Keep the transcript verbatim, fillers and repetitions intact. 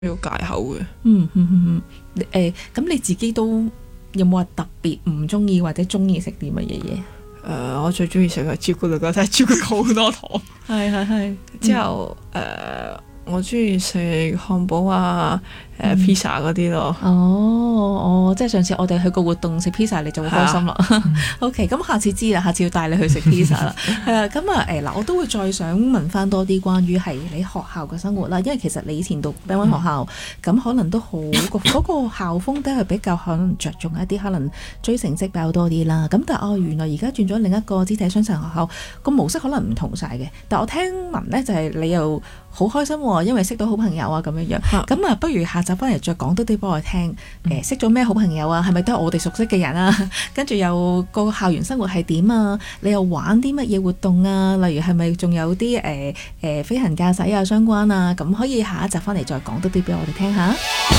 要戒口嘅。 嗯嗯嗯嗯，誒咁你自己都有冇話特別唔中意或者中意食啲乜嘢嘢？ 誒、呃，我最中意食嘅朱古力，覺得朱古力好多糖。 係係係。 之後誒、呃，我中意食漢堡啊、誒、呃、披薩嗰啲咯。 哦哦，即係上次我哋去個活動食披薩，你就會開心啦。OK，咁下次知啦，下次要帶你去食披薩啦。係啊，咁啊誒嗱，我都會再想問翻多啲關於係你學校嘅生活啦，因為其實你以前讀兵溫學校，咁、嗯、可能都好個嗰個校風都係比較可能着重一啲，可能追成績比較多啲啦。咁但係哦，原來而家轉咗另一個肢體傷殘學校，個模式可能唔同晒嘅。但我聽聞咧就係、是、你又好開心喎，因為識到好朋友啊咁樣樣。咁啊，不如下集翻嚟再講多啲俾我聽。誒、嗯，識咗咩好朋友啊？係咪都係我哋熟悉嘅人啊？跟住又個校園生活係點啊？你又玩啲乜嘢活動啊？例如係咪仲有啲誒誒飛行駕駛啊相關啊？咁可以下一集翻嚟再講多啲俾我哋聽下。